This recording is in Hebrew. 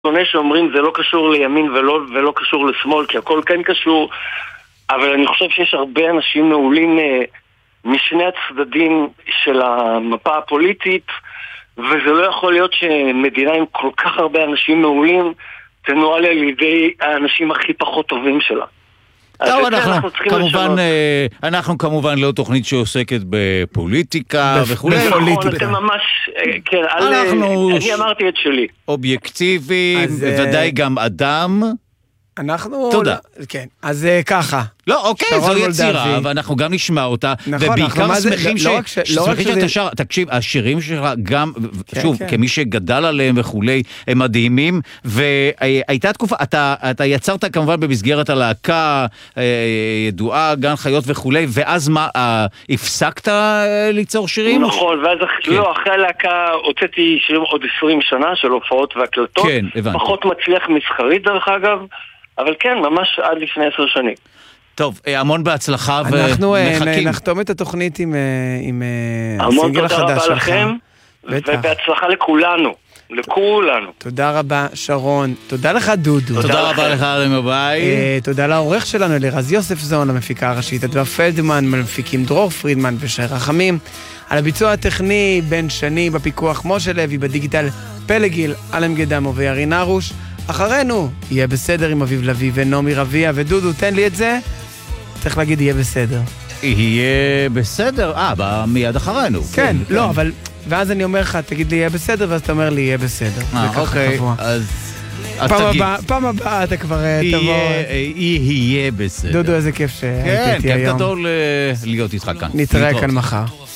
שונא שאומרים זה לא קשור לימין ולא קשור לשמאל, כי הכל כן קשור, אבל אני חושב שיש הרבה אנשים מעולים משני הצדדים של המפה הפוליטית, וזה לא יכול להיות שמדינה עם כל כך הרבה אנשים מעולים תנוהל על ידי האנשים הכי פחות טובים שלה. טוב, אנחנו כמובן לא תוכנית שעוסקת בפוליטיקה וכו'. אתם ממש, כן, אני אמרתי את שלי. אובייקטיבי, בוודאי גם אדם. אנחנו... תודה. כן, אז ככה. לא, אוקיי, זו יצירה, ואנחנו גם נשמע אותה, ובעיקר שמחים שאתה שר, תקשיב, השירים שלך גם, שוב, כמי שגדל עליהם וכולי, הם מדהימים, והייתה תקופה, אתה יצרת כמובן במסגרת הלהקה, ידועה, גן חיות וכולי, ואז מה, הפסקת ליצור שירים? נכון, ואז אחרי הלהקה הוצאתי שירים עוד 20 שנה של הופעות והקלטות, פחות מצליח מסחרית דרך אגב, אבל כן, ממש עד לפני 10 שנים. טוב, המון בהצלחה אנחנו ומחכים. נחתום את התוכנית עם הסינגל החדש שלך. המון תודה רבה לכם, ובהצלחה לכולנו. תודה רבה שרון, תודה לך דודו. תודה רבה לך אדם ביי. תודה לעורך שלנו לרז יוספזון, המפיקה הראשית אדווה פלדמן, מפיקים דרור פרידמן ושי רחמים. על הביצוע הטכני בן שני, בפיקוח משה לוי, בדיגיטל פלגיל, אלם גדמו וירין ארוש. אחרינו יהיה בסדר עם אביב לוי ונומי רביה. ודודו, תן לי את זה, צריך להגיד יהיה בסדר. יהיה בסדר? מיד אחרינו. כן, לא, אבל ואז אני אומר לך, תגיד לי יהיה בסדר, ואז אתה אומר לי יהיה בסדר. אוקיי, אז פעם הבאה אתה כבר תבוא. יהיה בסדר. דודו, איזה כיף שהייתי היום. כן, כיף גדול להיות איתך כאן. נתראה כאן מחר.